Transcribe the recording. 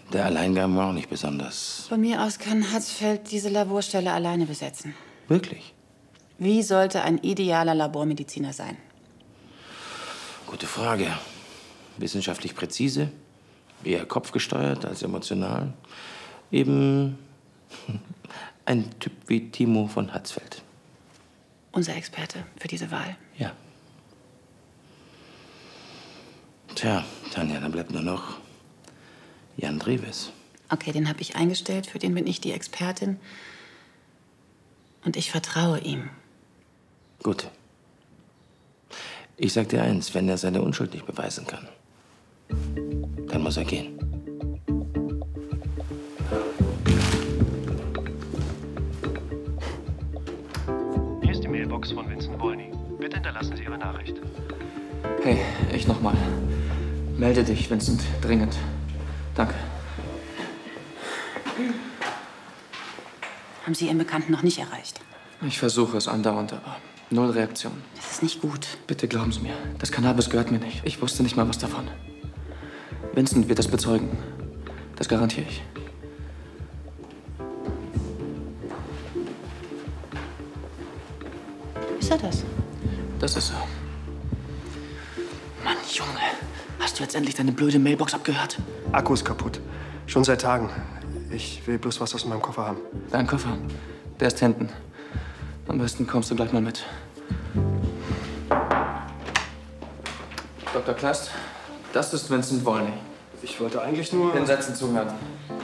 Der Alleingang war auch nicht besonders. Von mir aus kann Hatzfeld diese Laborstelle alleine besetzen. Wirklich? Wie sollte ein idealer Labormediziner sein? Gute Frage. Wissenschaftlich präzise, eher kopfgesteuert als emotional. Eben ein Typ wie Timo von Hatzfeld. Unser Experte für diese Wahl. Ja. Tja, Tanja, dann bleibt nur noch Jan Drewes. Okay, den habe ich eingestellt, für den bin ich die Expertin. Und ich vertraue ihm. Gut. Ich sag dir eins, wenn er seine Unschuld nicht beweisen kann, dann muss er gehen. Hier ist die Mailbox von Vincent Wolny. Bitte hinterlassen Sie Ihre Nachricht. Hey, ich nochmal. Melde dich, Vincent. Dringend. Danke. Haben Sie Ihren Bekannten noch nicht erreicht? Ich versuche es andauernd, aber null Reaktion. Das ist nicht gut. Bitte glauben Sie mir. Das Cannabis gehört mir nicht. Ich wusste nicht mal was davon. Vincent wird das bezeugen. Das garantiere ich. Ist er das? Das ist er. Mann, Junge. Hast du jetzt endlich deine blöde Mailbox abgehört? Akku ist kaputt. Schon seit Tagen. Ich will bloß was aus meinem Koffer haben. Dein Koffer. Der ist hinten. Am besten kommst du gleich mal mit. Dr. Klast, das ist Vincent Wolny. Ich wollte eigentlich nur... Den Sätzen zuhören.